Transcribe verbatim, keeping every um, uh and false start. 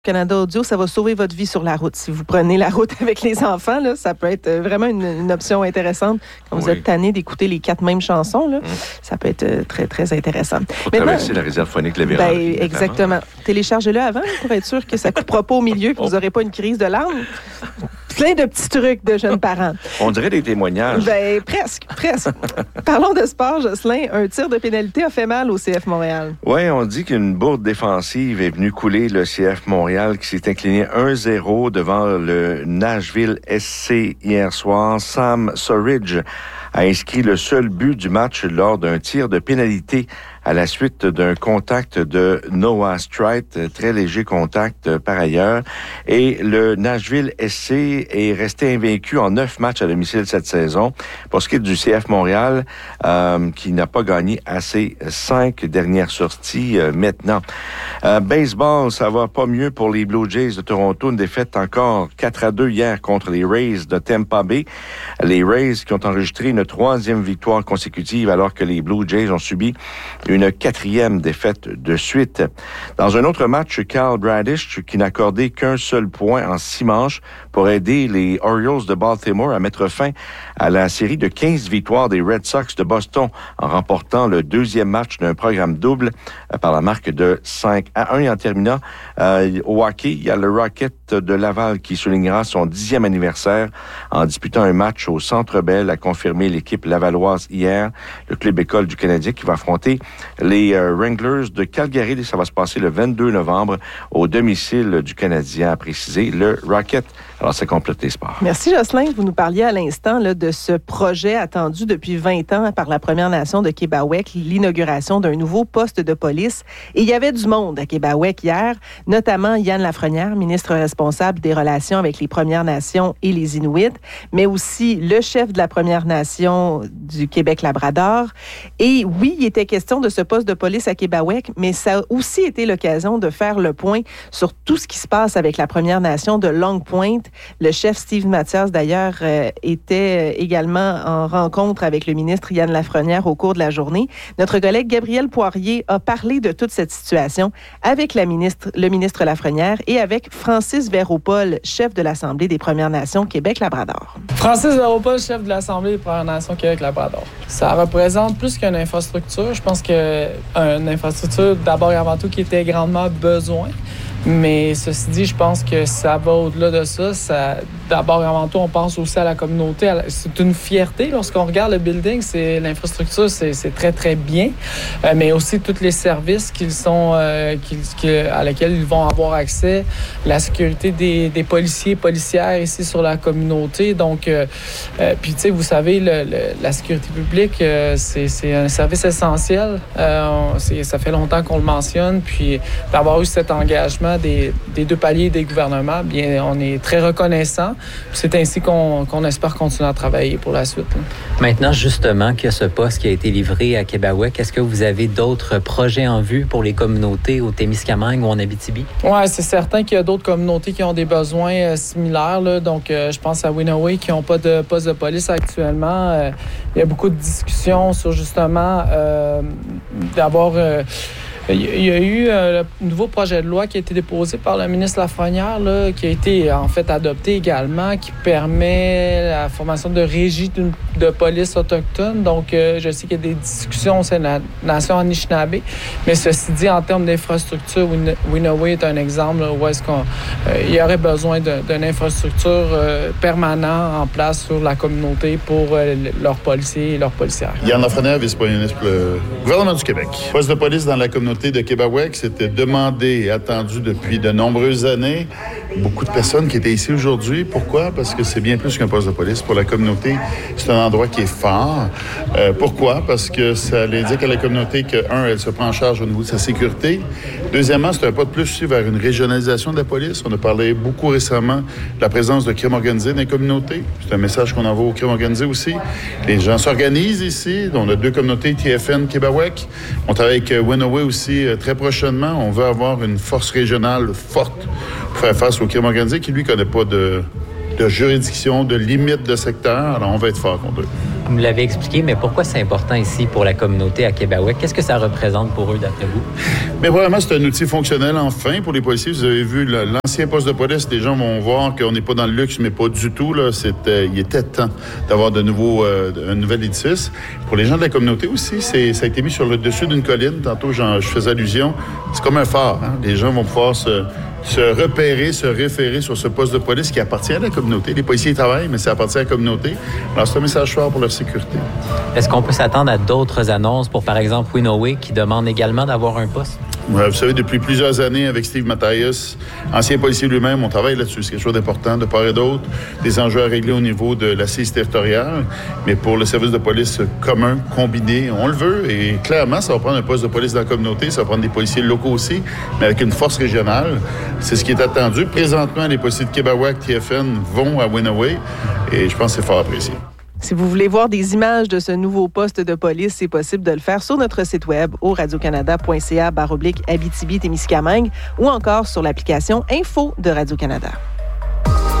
Canada Audio, ça va sauver votre vie sur la route. Si vous prenez la route avec les enfants, là, ça peut être vraiment une, une option intéressante. Quand vous oui. êtes tanné d'écouter les quatre mêmes chansons, là, mmh. ça peut être très, très intéressant. Pour traverser la réserve phonique Lévéral. Ben, exactement. Téléchargez-le avant pour être sûr que ça ne coupera pas au milieu et que vous n'aurez pas une crise de larmes. Plein de petits trucs de jeunes parents. On dirait des témoignages. Ben, presque, presque. Parlons de sport, Jocelyn. Un tir de pénalité a fait mal au C F Montréal. Oui, on dit qu'une bourde défensive est venue couler le C F Montréal qui s'est incliné un zéro devant le Nashville S C hier soir. Sam Surridge a inscrit le seul but du match lors d'un tir de pénalité à la suite d'un contact de Noah Strait, très léger contact par ailleurs. Et le Nashville S C est resté invaincu en neuf matchs à domicile cette saison. Pour ce qui est du C F Montréal, euh, qui n'a pas gagné à ses cinq dernières sorties euh, maintenant. Euh, baseball, ça va pas mieux pour les Blue Jays de Toronto. Une défaite encore quatre à deux hier contre les Rays de Tampa Bay. Les Rays qui ont enregistré une troisième victoire consécutive alors que les Blue Jays ont subi une quatrième défaite de suite. Dans un autre match, Kyle Bradish, qui n'a accordé qu'un seul point en six manches pour aider les Orioles de Baltimore à mettre fin à la série de quinze victoires des Red Sox de Boston en remportant le deuxième match d'un programme double par la marque de cinq à un. Et en terminant, euh, au hockey, il y a le Rocket de Laval qui soulignera son dixième anniversaire en disputant un match au Centre Bell, a confirmé l'équipe lavalloise hier. Le club école du Canadien qui va affronter les euh, Wranglers de Calgary. Ça va se passer le vingt-deux novembre au domicile du Canadien, a précisé le Rocket. Alors, c'est complète les sports. Merci, Jocelyn. Vous nous parliez à l'instant là, de ce projet attendu depuis vingt ans par la Première Nation de Québec, l'inauguration d'un nouveau poste de police. Et il y avait du monde à Québec hier, notamment Yann Lafrenière, ministre responsable des relations avec les Premières Nations et les Inuits, mais aussi le chef de la Première Nation du Québec-Labrador. Et oui, il était question de ce poste de police à Québec, mais ça a aussi été l'occasion de faire le point sur tout ce qui se passe avec la Première Nation de Longue Pointe. Le chef Steve Mathias, d'ailleurs, euh, était également en rencontre avec le ministre Yann Lafrenière au cours de la journée. Notre collègue Gabriel Poirier a parlé de toute cette situation avec la ministre, le ministre Lafrenière et avec Francis Véropol, chef de l'Assemblée des Premières Nations Québec-Labrador. Francis Véropol, chef de l'Assemblée des Premières Nations Québec-Labrador. Ça représente plus qu'une infrastructure. Je pense qu'une infrastructure, d'abord et avant tout, qui était grandement besoin. Mais ceci dit, je pense que ça va au-delà de ça. ça d'abord et avant tout, on pense aussi à la communauté. À la, c'est une fierté lorsqu'on regarde le building. C'est, l'infrastructure, c'est, c'est très, très bien. Euh, mais aussi tous les services qu'ils sont, euh, qu'ils, qu'ils, à lesquels ils vont avoir accès. La sécurité des, des policiers, policières ici sur la communauté. Donc, euh, euh, puis tu sais, vous savez, le, le, la sécurité publique, euh, c'est, c'est un service essentiel. Euh, c'est, ça fait longtemps qu'on le mentionne. Puis d'avoir eu cet engagement Des, des deux paliers des gouvernements, bien, on est très reconnaissant. C'est ainsi qu'on, qu'on espère continuer à travailler pour la suite. Maintenant, justement, qu'il y a ce poste qui a été livré à Québec, est-ce que vous avez d'autres projets en vue pour les communautés au Témiscamingue ou en Abitibi? Oui, c'est certain qu'il y a d'autres communautés qui ont des besoins euh, similaires. Là. Donc, euh, je pense à Winaway qui n'ont pas de poste de police actuellement. Euh, il y a beaucoup de discussions sur justement euh, d'avoir... Euh, Il y a eu un nouveau projet de loi qui a été déposé par le ministre Lafrenière, là, qui a été en fait adopté également, qui permet la formation de régie de, de police autochtone. Donc, euh, je sais qu'il y a des discussions au sein de la nation Anishinaabe. Mais ceci dit, en termes d'infrastructure, Win- Winaway est un exemple là, où est-ce qu'on euh, il y aurait besoin de, d'une infrastructure euh, permanente en place sur la communauté pour euh, leurs policiers et leurs policières. Yann Lafrenière, vice-premier ministre pour le gouvernement du Québec. Poste de police dans la communauté de Québec, c'était demandé et attendu depuis de nombreuses années. Beaucoup de personnes qui étaient ici aujourd'hui. Pourquoi? Parce que c'est bien plus qu'un poste de police. Pour la communauté, c'est un endroit qui est fort. Euh, pourquoi? Parce que ça indique à la communauté que, un, elle se prend en charge au niveau de sa sécurité. Deuxièmement, c'est un pas de plus aussi vers une régionalisation de la police. On a parlé beaucoup récemment de la présence de crime organisé dans les communautés. C'est un message qu'on envoie au crime organisé aussi. Les gens s'organisent ici. On a deux communautés, T F N, Québec. On travaille avec Winaway aussi euh, très prochainement. On veut avoir une force régionale forte pour faire face au crime organisé qui, lui, ne connaît pas de, de juridiction, de limite de secteur. Alors, on va être fort contre eux. Vous me l'avez expliqué, mais pourquoi c'est important ici pour la communauté à Québec? Qu'est-ce que ça représente pour eux, d'après vous? Mais vraiment, c'est un outil fonctionnel, enfin, pour les policiers. Vous avez vu l'ancien poste de police, les gens vont voir qu'on n'est pas dans le luxe, mais pas du tout. Là. C'était, il était temps d'avoir de nouveau, euh, un nouvel édifice. Pour les gens de la communauté aussi, c'est, ça a été mis sur le dessus d'une colline. Tantôt, je faisais allusion. C'est comme un phare. Hein? Les gens vont pouvoir se... se repérer, se référer sur ce poste de police qui appartient à la communauté. Les policiers y travaillent, mais ça appartient à la communauté. Alors, c'est un message fort pour leur sécurité. Est-ce qu'on peut s'attendre à d'autres annonces pour, par exemple, Winoway, qui demande également d'avoir un poste? Vous savez, depuis plusieurs années, avec Steve Mathias, ancien policier lui-même, on travaille là-dessus. C'est quelque chose d'important de part et d'autre. Des enjeux à régler au niveau de l'assise territoriale. Mais pour le service de police commun, combiné, on le veut. Et clairement, ça va prendre un poste de police dans la communauté. Ça va prendre des policiers locaux aussi, mais avec une force régionale. C'est ce qui est attendu. Présentement, les policiers de Québec, T F N vont à Winoway. Et je pense que c'est fort apprécié. Si vous voulez voir des images de ce nouveau poste de police, c'est possible de le faire sur notre site web au radiocanada point c a barre oblique Abitibi-Témiscamingue ou encore sur l'application Info de Radio-Canada.